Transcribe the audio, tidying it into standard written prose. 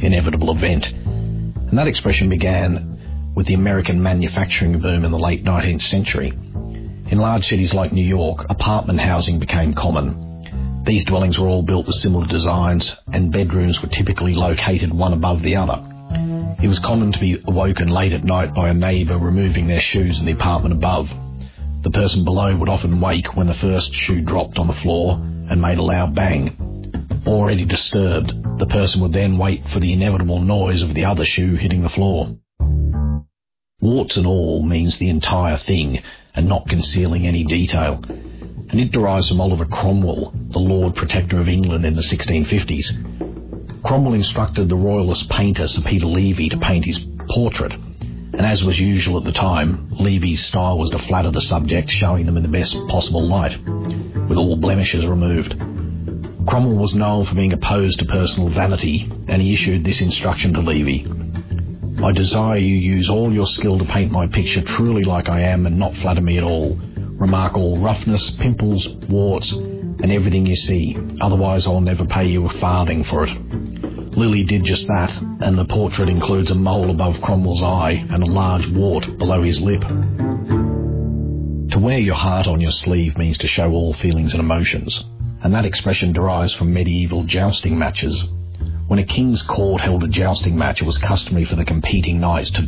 inevitable event. And that expression began with the American manufacturing boom in the late 19th century. In large cities like New York, apartment housing became common. These dwellings were all built with similar designs, and bedrooms were typically located one above the other. It was common to be awoken late at night by a neighbour removing their shoes in the apartment above. The person below would often wake when the first shoe dropped on the floor and made a loud bang. Already disturbed, the person would then wait for the inevitable noise of the other shoe hitting the floor. Warts and all means the entire thing and not concealing any detail, and it derives from Oliver Cromwell, the Lord Protector of England in the 1650s. Cromwell instructed the royalist painter Sir Peter Levy to paint his portrait, and as was usual at the time, Levy's style was to flatter the subject, showing them in the best possible light, with all blemishes removed. Cromwell was known for being opposed to personal vanity, and he issued this instruction to Levy: "I desire you use all your skill to paint my picture truly like I am and not flatter me at all. Remark all roughness, pimples, warts, and everything you see, otherwise I'll never pay you a farthing for it." Lilly did just that, and the portrait includes a mole above Cromwell's eye and a large wart below his lip. To wear your heart on your sleeve means to show all feelings and emotions, and that expression derives from medieval jousting matches. When a king's court held a jousting match, it was customary for the competing knights to